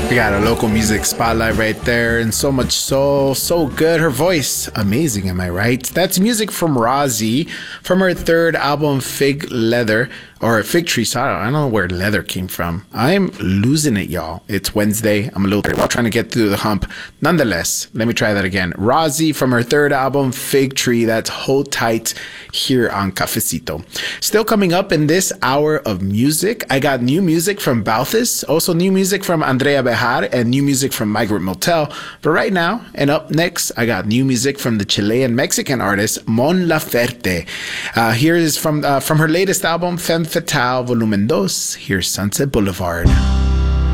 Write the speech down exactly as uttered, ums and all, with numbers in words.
We got a local music spotlight right there, and so much soul, so good. Her voice, amazing, am I right? That's music from Rozzy from her third album, Fig Leather, or Fig Tree. So I don't, I don't know where leather came from. I'm losing it, y'all. It's Wednesday. I'm a little tired. I'm trying to get through the hump. Nonetheless, let me try that again. Rozzy from her third album, Fig Tree. That's Hold Tight here on Cafecito. Still coming up in this hour of music, I got new music from Balthus, also new music from Andrea Bejar, and new music from Migrant Motel. But right now, and up next, I got new music from the Chilean-Mexican artist Mon Laferte. Uh, here is from uh, from her latest album, Femme Fatale Volumen dos. Here's Sunset Boulevard.